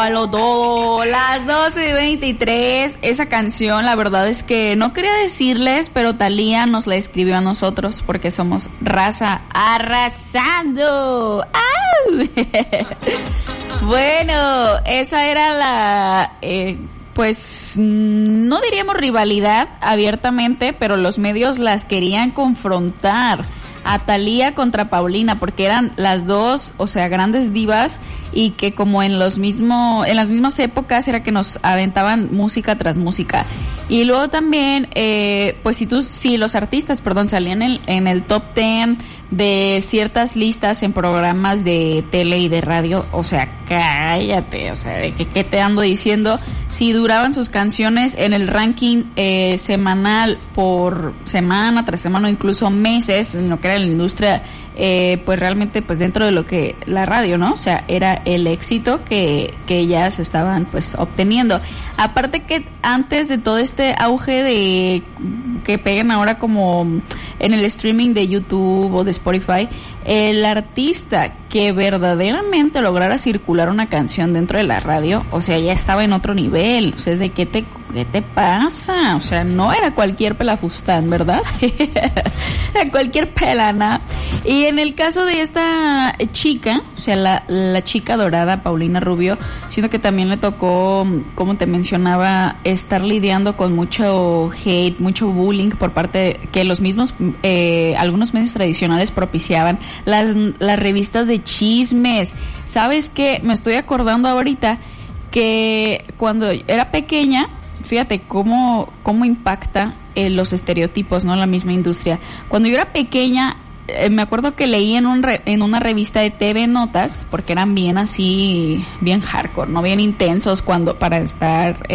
Dígalo todo, las 12:23. Esa canción, la verdad es que no quería decirles, pero Thalía nos la escribió a nosotros porque somos raza arrasando. ¡Au! Bueno, esa era la... pues no diríamos rivalidad abiertamente, pero los medios las querían confrontar a Thalía contra Paulina, porque eran las dos, o sea, grandes divas, y que como en las mismas épocas era que nos aventaban música tras música. Y luego también, pues si los artistas, salían en el top 10 de ciertas listas en programas de tele y de radio, o sea, cállate, o sea, ¿qué te ando diciendo? Si duraban sus canciones en el ranking semanal por semana tras semana o incluso meses, en lo que era la industria, pues realmente pues dentro de lo que la radio, ¿no? O sea, era el éxito que ellas estaban pues obteniendo. Aparte que antes de todo este auge de que peguen ahora como en el streaming de YouTube o de Spotify, el artista que verdaderamente lograra circular una canción dentro de la radio, o sea, ya estaba en otro nivel. O sea, es de ¿qué te pasa? O sea, no era cualquier pelafustán, ¿verdad? Era cualquier pelana. Y en el caso de esta chica, o sea, la chica dorada, Paulina Rubio, siento que también le tocó, como te mencionaba, estar lidiando con mucho hate, mucho bullying por parte que los mismos, algunos medios tradicionales propiciaban, las revistas de chismes. ¿Sabes qué? Me estoy acordando ahorita que cuando era pequeña, fíjate cómo impacta los estereotipos, ¿no? La misma industria. Cuando yo era pequeña, me acuerdo que leí en una revista de TV Notas, porque eran bien así, bien hardcore, ¿no? Bien intensos para estar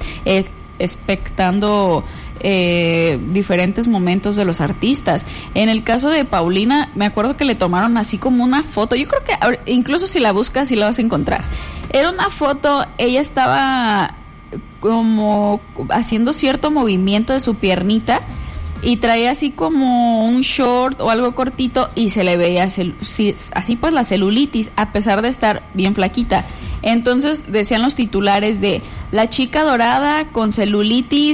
expectando diferentes momentos de los artistas. En el caso de Paulina, me acuerdo que le tomaron así como una foto. Yo creo que incluso si la buscas sí la vas a encontrar. Era una foto, ella estaba como haciendo cierto movimiento de su piernita y traía así como un short o algo cortito y se le veía así pues la celulitis, a pesar de estar bien flaquita. Entonces decían los titulares de la chica dorada con celulitis